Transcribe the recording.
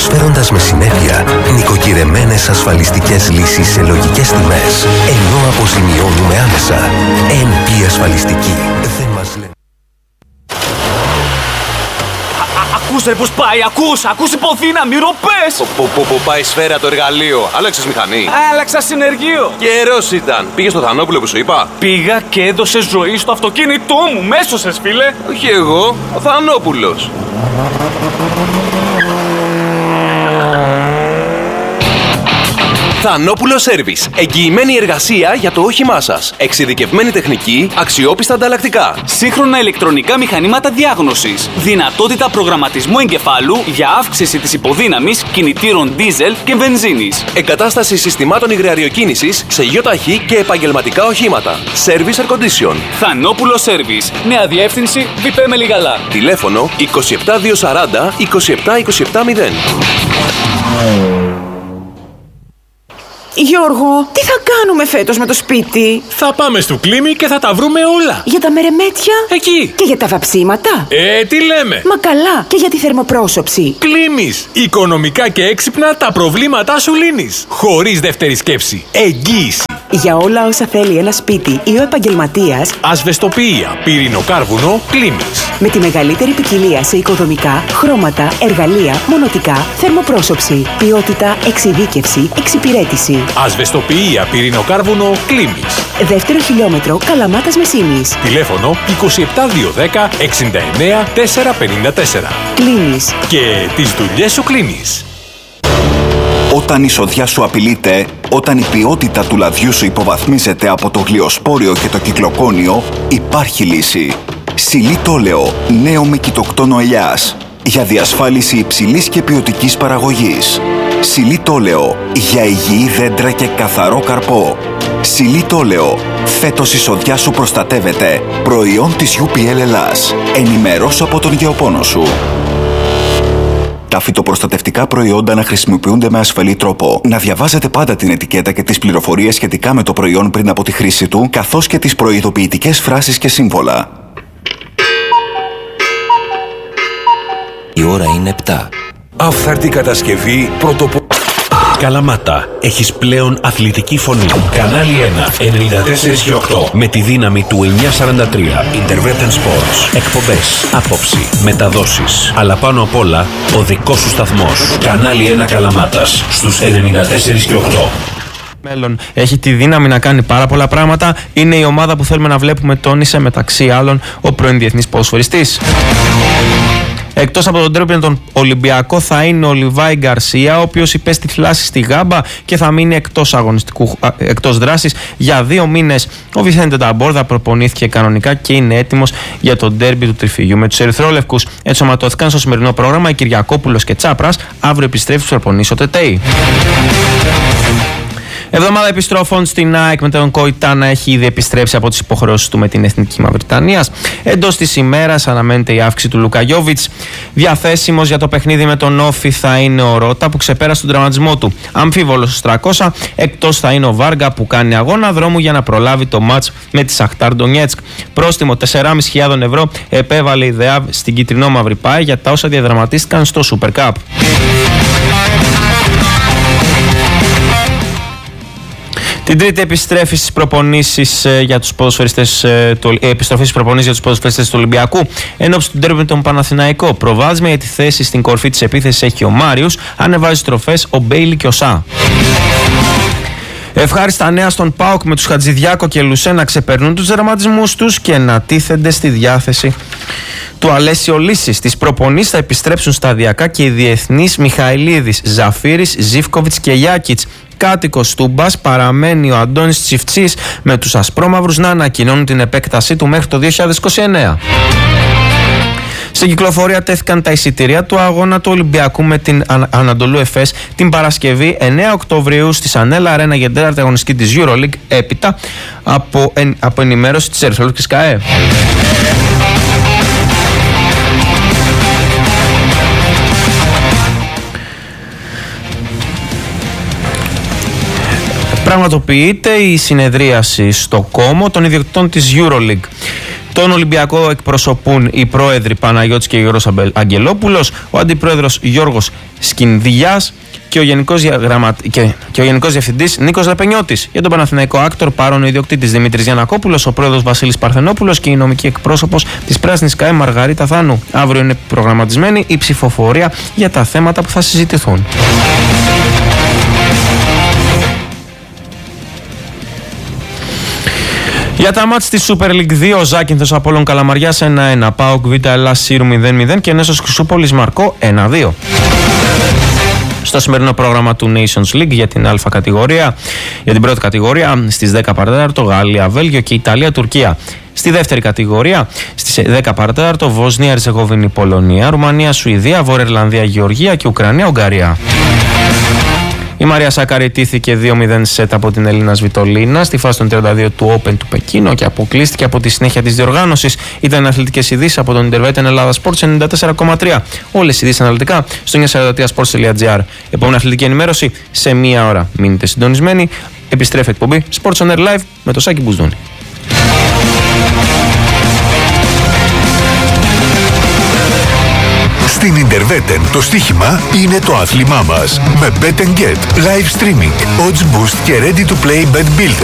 προσφέροντας με συνέπεια νοικοκυρεμένες ασφαλιστικές λύσεις σε λογικές τιμές, ενώ αποζημιώνουμε άμεσα. NP Ασφαλιστική. Δεν μας λένε. Ακούσε πως πάει, ακούς υποδύναμη, ροπές! Που πάει σφαίρα το εργαλείο. Άλλαξες μηχανή. Άλλαξα συνεργείο. Καιρός ήταν. Πήγες στο Θανόπουλο που σου είπα. Πήγα και έδωσε ζωή στο αυτοκίνητό μου. Μέσωσες, φίλε. Όχι εγώ, ο Θανόπουλος. Θανόπουλο Service. Εγγυημένη εργασία για το όχημά σας. Εξειδικευμένη τεχνική, αξιόπιστα ανταλλακτικά. Σύγχρονα ηλεκτρονικά μηχανήματα διάγνωσης. Δυνατότητα προγραμματισμού εγκεφάλου για αύξηση της υποδύναμης κινητήρων δίζελ και βενζίνης. Εγκατάσταση συστημάτων υγραεριοκίνησης σε γιοταχή και επαγγελματικά οχήματα. Service Air Condition. Θανόπουλο Service. Νέα διεύθυνση Βιπέ Μελιγαλά. Τηλέφωνο 27240 27270. Γιώργο, τι θα κάνουμε φέτος με το σπίτι? Θα πάμε στο Κλίμι και θα τα βρούμε όλα. Για τα μερεμέτια? Εκεί. Και για τα βαψίματα? Τι λέμε. Μα καλά, και για τη θερμοπρόσωψη. Κλίμις. Οικονομικά και έξυπνα τα προβλήματά σου λύνεις. Χωρίς δεύτερη σκέψη. Εγγύηση. Για όλα όσα θέλει ένα σπίτι ή ο επαγγελματίας, ασβεστοποιία, πυρηνοκάρβουνο, Κλίμις. Με τη μεγαλύτερη ποικιλία σε οικοδομικά, χρώματα, εργαλεία, μονοτικά, θερμοπρόσωψη, ποιότητα, εξειδίκευση, εξυπηρέτηση. Ασβεστοποιία, πυρηνοκάρβουνο, Κλίμις. Δεύτερο χιλιόμετρο, Καλαμάτας Μεσίνης. Τηλέφωνο 27210 69 454. Κλίμις. Και τις δουλειές σου κλείνεις. Όταν η σοδιά σου απειλείται, όταν η ποιότητα του λαδιού σου υποβαθμίζεται από το γλυοσπόριο και το κυκλοκόνιο, υπάρχει λύση. Σιλίτολεο, νέο με κοιτοκτόνο ελιάς. Για διασφάλιση υψηλής και ποιοτικής παραγωγής. Σιλίτολεο, για υγιή δέντρα και καθαρό καρπό. Σιλίτολεο, φέτος η σοδιά σου προστατεύεται. Προϊόν της UPL Ελλάς. Ενημερώσου από τον γεωπόνο σου. Τα φυτοπροστατευτικά προϊόντα να χρησιμοποιούνται με ασφαλή τρόπο. Να διαβάζετε πάντα την ετικέτα και τις πληροφορίες σχετικά με το προϊόν πριν από τη χρήση του, καθώς και τις προειδοποιητικές φράσεις και σύμβολα. Η ώρα είναι 7. Αυθαρτή κατασκευή Καλαμάτα. Έχεις πλέον αθλητική φωνή. Κανάλι 1, 94 και 8. Με τη δύναμη του 943. Intervent Sports. Εκπομπές, άποψη, μεταδόσεις. Αλλά πάνω απ' όλα, ο δικός σου σταθμός. Κανάλι 1 Καλαμάτας. Στους 94 και 8. Μέλλον. Έχει τη δύναμη να κάνει πάρα πολλά πράγματα. Είναι η ομάδα που θέλουμε να βλέπουμε, τόνισε μεταξύ άλλων ο πρώην διεθνής ποδοσφαιριστής. Εκτός από τον τρόπο με τον Ολυμπιακό θα είναι ο Λιβάη Γκαρσία, ο οποίος υπέστη θλάση στη Γάμπα και θα μείνει εκτός δράσης για 2 μήνες. Ο Βιθέντε Ταμπόρδα προπονήθηκε κανονικά και είναι έτοιμος για το ντέρμπι του Τριφυγιού. Με τους ερυθρόλευκους ενσωματώθηκαν στο σημερινό πρόγραμμα οι Κυριακόπουλος και Τσάπρας. Αύριο επιστρέφει στους προπονήσεις ο Τετέι. Εβδομάδα επιστροφών στην ΑΕΚ με τον Κοϊτά να έχει ήδη επιστρέψει από τις υποχρεώσεις του με την Εθνική Μαυριτανίας. Εντός της ημέρας αναμένεται η αύξηση του Λουκαγιόβιτς. Διαθέσιμος για το παιχνίδι με τον Όφι θα είναι ο Ρώτα που ξεπέρασε τον τραυματισμό του. Αμφίβολος στους 300. Εκτός θα είναι ο Βάργα που κάνει αγώνα δρόμου για να προλάβει το μάτς με τη Σαχτάρ Ντονιέτσκ. Πρόστιμο 4.500 ευρώ επέβαλε η ΔΕΑΒ στην κυτρινό-μαύρη ΠΑΕ για τα όσα διαδραματίστηκαν στο Super Cup. Την Τρίτη επιστρέφει στις προπονήσεις για τους ποδοσφαιριστές του Ολυμπιακού. Ενόψει του ντέρμπι με τον Παναθηναϊκό. Προβάδισμα για τη θέση στην κορφή της επίθεσης έχει ο Μάριος. Ανεβάζει στροφές ο Μπέιλι και ο Σα. Ευχάριστα νέα στον ΠΑΟΚ με τους Χατζηδιάκο και Λουσέ να ξεπερνούν τους δραματισμούς τους και να τίθενται στη διάθεση του Αλέσιο Λύσης. Στις προπονήσεις θα επιστρέψουν σταδιακά και οι διεθνείς Μιχαηλίδης, Ζαφύρης, Ζίβκοβιτς και Γιάκιτς. Κάτοικος Τούμπας παραμένει ο Αντώνης Τσιφτσής με τους ασπρόμαυρους να ανακοινώνουν την επέκτασή του μέχρι το 2029. Στην κυκλοφορία τέθηκαν τα εισιτήρια του αγώνα του Ολυμπιακού με την Ανατολού Εφές την Παρασκευή 9 Οκτωβρίου στη Σανέλα Αρένα για την τέταρτη αγωνιστική της EuroLeague έπειτα από ενημέρωση της Ερυθρόλευκης ΚΑΕ. Πραγματοποιείται η συνεδρίαση στο Κόμο των ιδιοκτητών της EuroLeague. Τον Ολυμπιακό εκπροσωπούν οι πρόεδροι Παναγιώτης και Γιώργος Αγγελόπουλος, ο αντιπρόεδρος Γιώργος Σκινδιάς και ο Γενικός Διευθυντής Νίκος Λεπενιώτης. Για τον Παναθηναϊκό Άκτορ πάρουν ο ιδιοκτήτης Δημήτρης Γιαννακόπουλος, ο πρόεδρος Βασίλης Παρθενόπουλος και η νομική εκπρόσωπος της Πράσινης ΚΑΕ Μαργαρίτα Θάνου. Αύριο είναι προγραμματισμένη η ψηφοφορία για τα θέματα που θα συζητηθούν. Για τα μάτς της Super League 2, Ζάκυνθος Απόλλων Καλαμαριάς 1-1, ΠΑΟΚ Β' Ελλάς Σύρου 0-0 και Νέσος Χρυσούπολης Μαρκό 1-2. Στο σημερινό πρόγραμμα του Nations League για την Α κατηγορία, για την πρώτη κατηγορία, στις 10 παρατέταρτο Γαλλία, Βέλγιο και Ιταλία, Τουρκία. Στη δεύτερη κατηγορία, στις 10 παρατέταρτο Βοσνία, Ερζεγοβίνη, Πολωνία, Ρουμανία, Σουηδία, Βόρεια Ιρλανδία, Γεωργία και Ουκρανία, Ουγγαρία. Η Μαρία Σάκαρη τύθηκε 2-0 σετ από την Ελίνα Σβιτολίνα στη φάση των 32 του Open του Πεκίνο και αποκλείστηκε από τη συνέχεια της διοργάνωσης. Ήταν αθλητικές ειδήσεις από τον Intervetan Ελλάδα Sports 94,3. Όλες οι ειδήσεις αναλυτικά στο 943sports.gr. Επόμενη αθλητική ενημέρωση σε μία ώρα. Μείνετε συντονισμένοι. Επιστρέφει εκπομπή Sports on Air Live με το Σάκη Μπουσδούνη. Στην Intervetan το στοίχημα είναι το άθλημά μας. Με Bet & Get, live streaming, odds boost και ready to play bet builder.